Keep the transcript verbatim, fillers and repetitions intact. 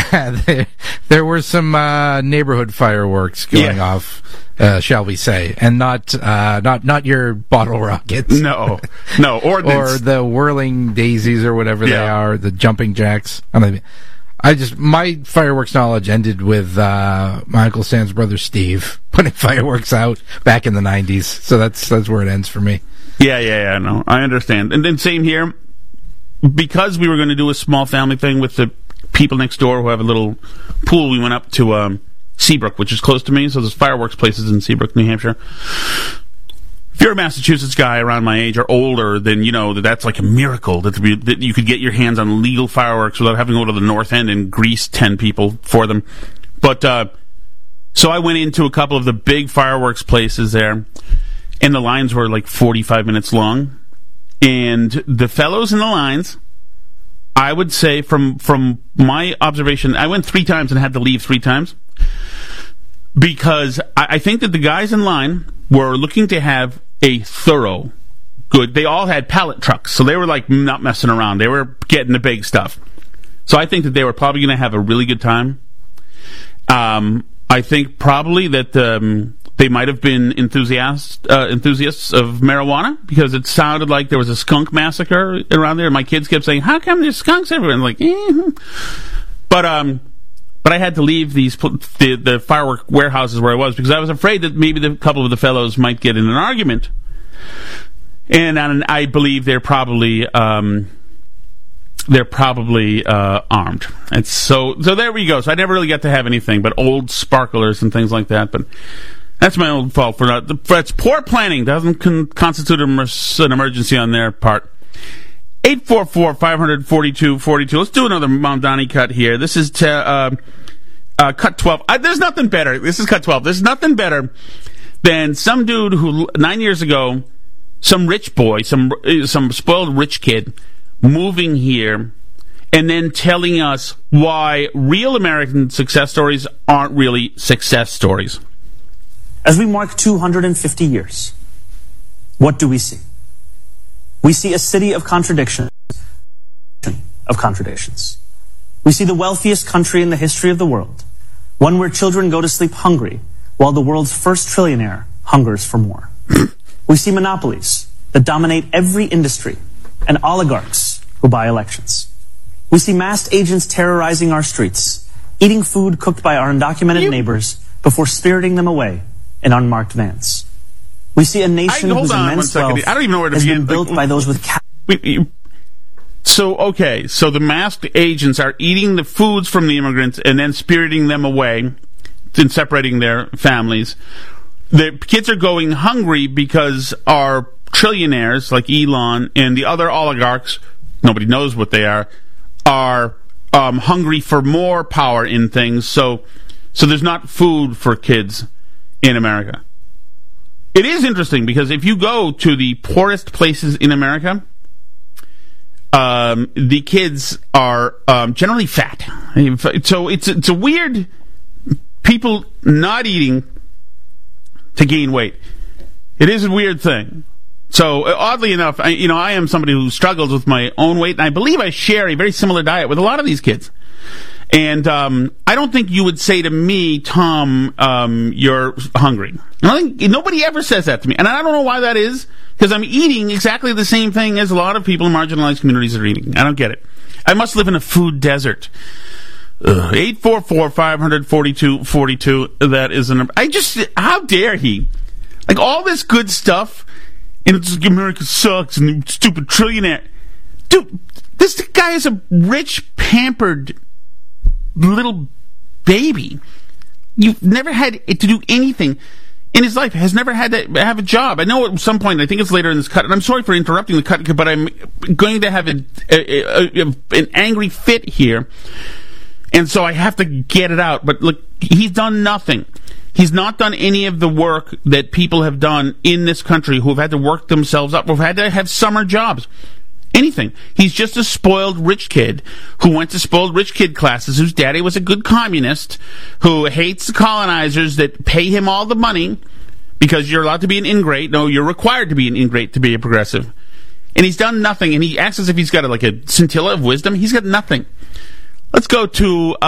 Yeah, there, there were some uh, neighborhood fireworks going Yeah. off, uh, shall we say, and not uh, not not your bottle rockets. No, no, or ordnance. the whirling daisies or whatever they Yeah. are, the jumping jacks. I mean, I just my fireworks knowledge ended with uh, my Uncle Sam's brother Steve putting fireworks out back in the nineties. So that's that's where it ends for me. Yeah, yeah, yeah, no, I understand. And then same here, because we were going to do a small family thing with the people next door who have a little pool, we went up to um, Seabrook, which is close to me, so there's fireworks places in Seabrook, New Hampshire. If you're a Massachusetts guy around my age or older, then you know that that's like a miracle, that, we, that you could get your hands on legal fireworks without having to go to the North End and grease ten people for them. But, uh, so I went into a couple of the big fireworks places there, and the lines were like forty-five minutes long. And the fellows in the lines, I would say from from my observation, I went three times and had to leave three times. Because I, I think that the guys in line were looking to have a thorough, good, they all had pallet trucks. So they were like not messing around. They were getting the big stuff. So I think that they were probably going to have a really good time. Um, I think probably that um, they might have been enthusiasts uh, enthusiasts of marijuana, because it sounded like there was a skunk massacre around there. And my kids kept saying, "How come there's skunks everywhere?" And I'm like, eh. But um, but I had to leave these the the firework warehouses where I was, because I was afraid that maybe the couple of the fellows might get in an argument. And, and I believe they're probably um, they're probably uh, armed. It's so so there we go. So I never really got to have anything but old sparklers and things like that. But that's my own fault for not. That's poor planning. Doesn't con- constitute an emergency on their part. eight four four, five four two, four two. Let's do another Mount Donnie cut here. This is to, uh, uh, cut twelve. I, there's nothing better. This is cut twelve. There's nothing better than some dude who, nine years ago, some rich boy, some some spoiled rich kid, moving here and then telling us why real American success stories aren't really success stories. As we mark two hundred fifty years, what do we see? We see a city of contradictions, of contradictions. We see the wealthiest country in the history of the world, one where children go to sleep hungry, while the world's first trillionaire hungers for more. We see monopolies that dominate every industry, and oligarchs who buy elections. We see masked agents terrorizing our streets, eating food cooked by our undocumented you- neighbors before spiriting them away in unmarked vans. We see a nation I, hold whose on one immense second. wealth I don't even know where to has begin. been built Like, by those with capital. Wait, you- So, okay, so the masked agents are eating the foods from the immigrants and then spiriting them away and separating their families. The kids are going hungry because our trillionaires, like Elon and the other oligarchs, nobody knows what they are, are um, hungry for more power in things. So, so there's not food for kids in America. It is interesting because if you go to the poorest places in America, um, the kids are um, generally fat. So it's it's a weird people not eating to gain weight. It is a weird thing. So oddly enough, I, you know, I am somebody who struggles with my own weight, and I believe I share a very similar diet with a lot of these kids. And um, I don't think you would say to me, Tom, um, you're hungry. I don't think nobody ever says that to me, and I don't know why that is, because I'm eating exactly the same thing as a lot of people in marginalized communities are eating. I don't get it. I must live in a food desert. eight four four, five four two, four two. That is an. I just. How dare he? Like all this good stuff, and it's like America sucks and stupid trillionaire. Dude, this guy is a rich, pampered little baby. You've never had to do anything in his life. Has never had to have a job. I know at some point, I think it's later in this cut, and I'm sorry for interrupting the cut, but I'm going to have a, a, a, a, an angry fit here, and so I have to get it out. But look, he's done nothing. He's not done any of the work that people have done in this country who have had to work themselves up, who have had to have summer jobs. Anything. He's just a spoiled rich kid who went to spoiled rich kid classes, whose daddy was a good communist, who hates the colonizers that pay him all the money because you're allowed to be an ingrate. No, you're required to be an ingrate to be a progressive. And he's done nothing, and he acts as if he's got a, like a scintilla of wisdom. He's got nothing. Let's go to... Uh,